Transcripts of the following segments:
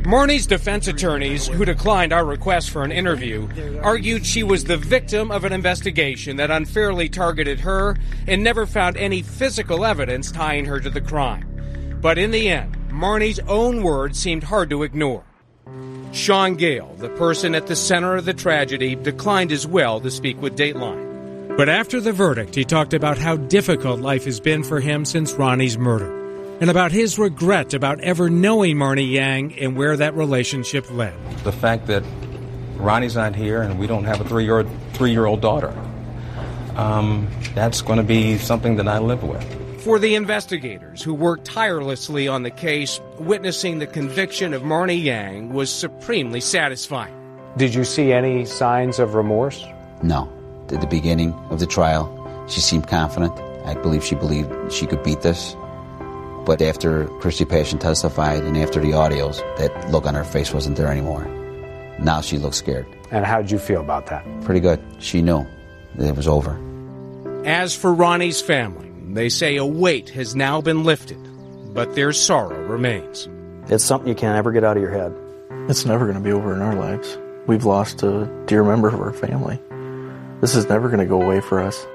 Marnie's defense attorneys, who declined our request for an interview, argued she was the victim of an investigation that unfairly targeted her and never found any physical evidence tying her to the crime. But in the end, Marnie's own words seemed hard to ignore. Sean Gale, the person at the center of the tragedy, declined as well to speak with Dateline. But after the verdict, he talked about how difficult life has been for him since Ronnie's murder, and about his regret about ever knowing Marnie Yang and where that relationship led. The fact that Ronnie's not here and we don't have a three-year-old daughter, that's going to be something that I live with. For the investigators who worked tirelessly on the case, witnessing the conviction of Marnie Yang was supremely satisfying. Did you see any signs of remorse? No. At the beginning of the trial, she seemed confident. I believe she believed she could beat this. But after Christy Passion testified and after the audios, that look on her face wasn't there anymore. Now she looks scared. And how did you feel about that? Pretty good. She knew that it was over. As for Ronnie's family, they say a weight has now been lifted, but their sorrow remains. It's something you can't ever get out of your head. It's never going to be over in our lives. We've lost a dear member of our family. This is never going to go away for us.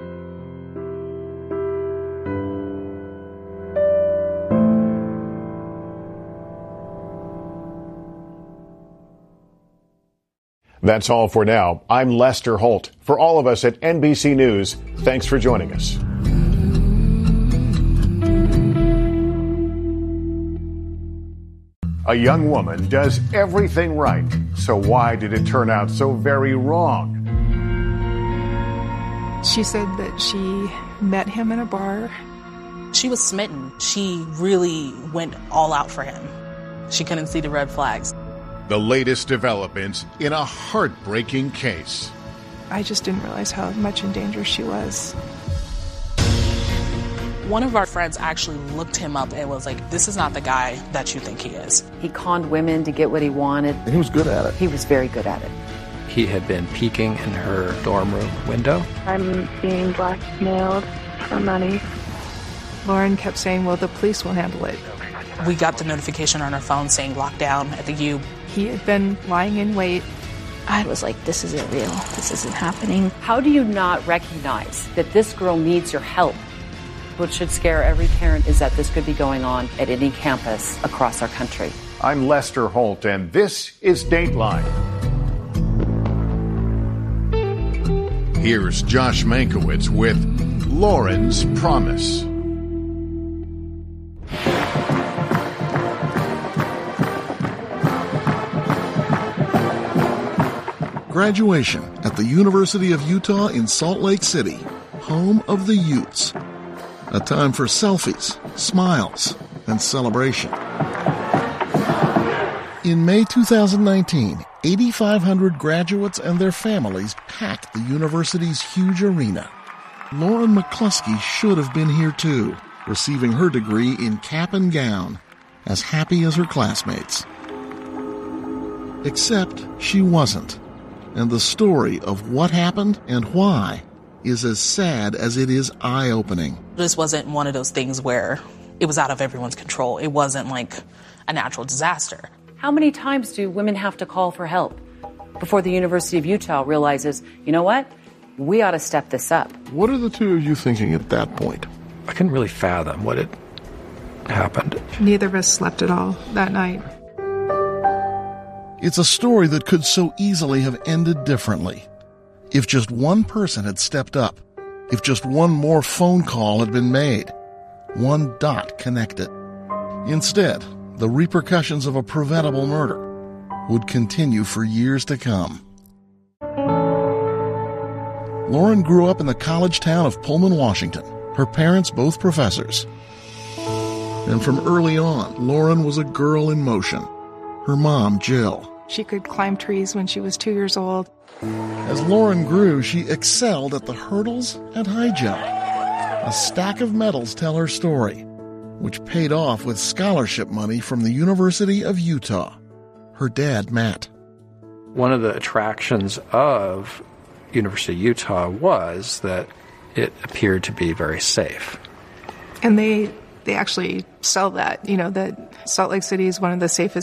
That's all for now. I'm Lester Holt. For all of us at NBC News, thanks for joining us. A young woman does everything right. So why did it turn out so very wrong? She said that she met him in a bar. She was smitten. She really went all out for him. She couldn't see the red flags. The latest developments in a heartbreaking case. I just didn't realize how much in danger she was. One of our friends actually looked him up and was like, this is not the guy that you think he is. He conned women to get what he wanted. And he was good at it. He was very good at it. He had been peeking in her dorm room window. I'm being blackmailed for money. Lauren kept saying, well, the police will handle it. We got the notification on our phone saying lockdown at the U. He had been lying in wait. I was like, this isn't real. This isn't happening. How do you not recognize that this girl needs your help? What should scare every parent is that this could be going on at any campus across our country. I'm Lester Holt, and this is Dateline. Here's Josh Mankiewicz with Lauren's Promise. Graduation at the University of Utah in Salt Lake City, home of the Utes. A time for selfies, smiles, and celebration. In May 2019, 8,500 graduates and their families packed the university's huge arena. Lauren McCluskey should have been here too, receiving her degree in cap and gown, as happy as her classmates. Except she wasn't. And the story of what happened and why is as sad as it is eye-opening. This wasn't one of those things where it was out of everyone's control. It wasn't like a natural disaster. How many times do women have to call for help before the University of Utah realizes, you know what, we ought to step this up? What are the two of you thinking at that point? I couldn't really fathom what had happened. Neither of us slept at all that night. It's a story that could so easily have ended differently. If just one person had stepped up, if just one more phone call had been made, one dot connected. Instead, the repercussions of a preventable murder would continue for years to come. Lauren grew up in the college town of Pullman, Washington, her parents both professors. And from early on, Lauren was a girl in motion. Her mom, Jill. She could climb trees when she was 2 years old. As Lauren grew, she excelled at the hurdles and high jump. A stack of medals tell her story, which paid off with scholarship money from the University of Utah. Her dad, Matt. One of the attractions of University of Utah was that it appeared to be very safe. And they actually sell that, that Salt Lake City is one of the safest